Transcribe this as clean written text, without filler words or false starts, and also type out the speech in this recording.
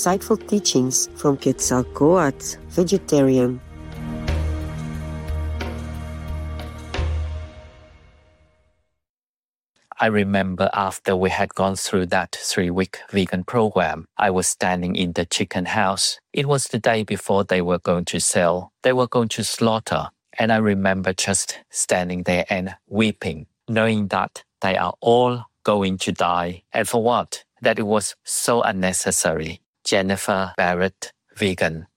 insightful teachings from Quetzalcoatl's vegetarian. I remember after we had gone through that 3-week vegan program, I was standing in the chicken house. It was the day before they were going to sell. They were going to slaughter. And I remember just standing there and weeping, knowing that they are all going to die. And for what? That it was so unnecessary. Jennifer Barrett, vegan.